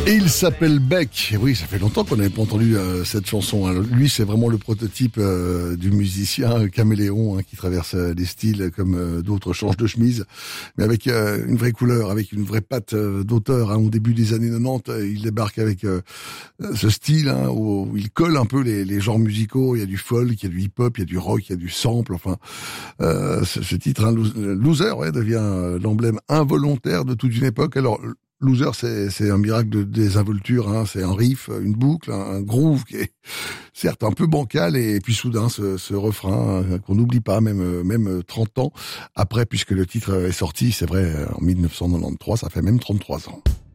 Et il s'appelle Beck. Oui, ça fait longtemps qu'on n'avait pas entendu cette chanson. Alors, lui, c'est vraiment le prototype du musicien caméléon qui traverse les styles comme d'autres changent de chemise, mais avec une vraie couleur, avec une vraie patte d'auteur. Au début des années 90, il débarque avec ce style où il colle un peu les genres musicaux. Il y a du folk, il y a du hip-hop, il y a du rock, il y a du sample. Enfin, ce titre, Loser, devient l'emblème involontaire de toute une époque. Alors, Loser, c'est un miracle de désinvolture, c'est un riff, une boucle, un groove qui est certes un peu bancal, et puis soudain ce refrain qu'on n'oublie pas, même 30 ans après, puisque le titre est sorti, c'est vrai, en 1993, ça fait même 33 ans.